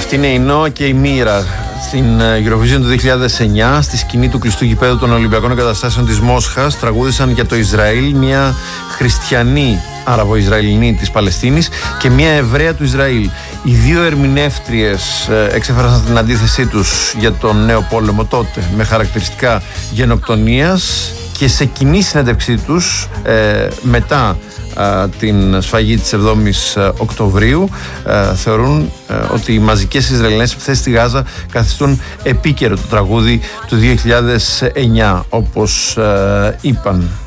Αυτή είναι η Νόα και η Μοίρα. Στην Eurovision του 2009, στη σκηνή του κλειστού γηπέδου των Ολυμπιακών Εγκαταστάσεων της Μόσχας, τραγούδησαν για το Ισραήλ μια χριστιανή Άραβο-Ισραηλινή της Παλαιστίνης και μια Εβραία του Ισραήλ. Οι δύο ερμηνεύτριες εξέφρασαν την αντίθεσή τους για τον νέο πόλεμο τότε, με χαρακτηριστικά γενοκτονίας, και σε κοινή συνέντευξή τους μετά την σφαγή της 7ης Οκτωβρίου θεωρούν ότι οι μαζικές Ισραηλινές επιθέσεις στη Γάζα καθιστούν επίκαιρο το τραγούδι του 2009, όπως είπαν.